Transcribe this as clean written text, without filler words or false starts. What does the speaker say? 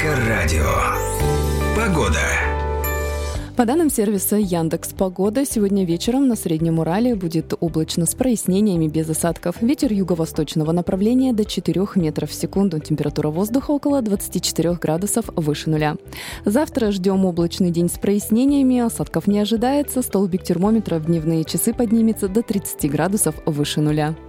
Эльдоррадио. Погода. По данным сервиса Яндекс.Погода, сегодня вечером на Среднем Урале будет облачно с прояснениями без осадков. Ветер юго-восточного направления до 4 метров в секунду. Температура воздуха около 24 градусов выше нуля. Завтра ждем облачный день с прояснениями. Осадков не ожидается. Столбик термометра в дневные часы поднимется до 30 градусов выше нуля.